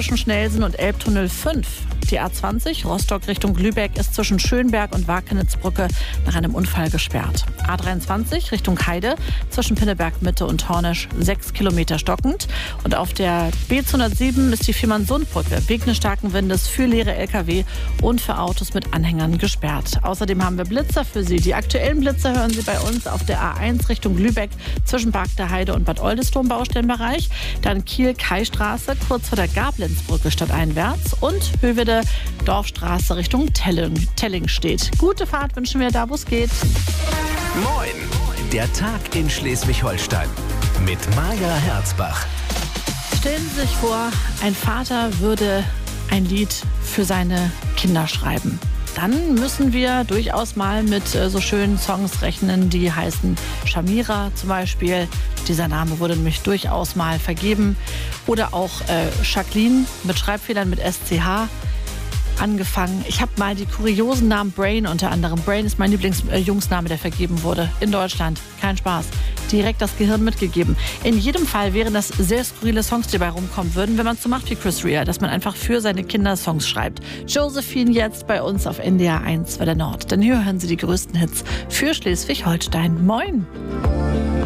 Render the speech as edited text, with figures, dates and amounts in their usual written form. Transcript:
zwischen Schnellsen und Elbtunnel 5. Die A20 Rostock Richtung Lübeck ist zwischen Schönberg und Wakenitzbrücke nach einem Unfall gesperrt. A23 Richtung Heide zwischen Pinneberg Mitte und Hornisch 6 Kilometer stockend. Und auf der B207 ist die Fehmarnsundbrücke wegen des starken Windes für leere Lkw und für Autos mit Anhängern gesperrt. Außerdem haben wir Blitzer für Sie. Die aktuellen Blitzer hören Sie bei uns auf der A1 Richtung Lübeck zwischen Park der Heide und Bad Oldesloe Baustellenbereich. Dann Kiel-Kai-Straße kurz vor der Gablenzbrücke stadteinwärts und Höveде Dorfstraße Richtung Telling steht. Gute Fahrt wünschen wir da, wo es geht. Moin, der Tag in Schleswig-Holstein mit Maja Herzbach. Stellen Sie sich vor, ein Vater würde ein Lied für seine Kinder schreiben. Dann müssen wir durchaus mal mit so schönen Songs rechnen, die heißen Shamira zum Beispiel. Dieser Name wurde nämlich durchaus mal vergeben. Oder auch Jacqueline mit Schreibfehlern mit SCH angefangen. Ich habe mal die kuriosen Namen Brain unter anderem. Brain ist mein Lieblingsjungsname, der vergeben wurde in Deutschland. Kein Spaß. Direkt das Gehirn mitgegeben. In jedem Fall wären das sehr skurrile Songs, die dabei rumkommen würden, wenn man es so macht wie Chris Rea, dass man einfach für seine Kinder Songs schreibt. Josephine jetzt bei uns auf NDR 1 Welle Nord. Denn hier hören Sie die größten Hits für Schleswig-Holstein. Moin!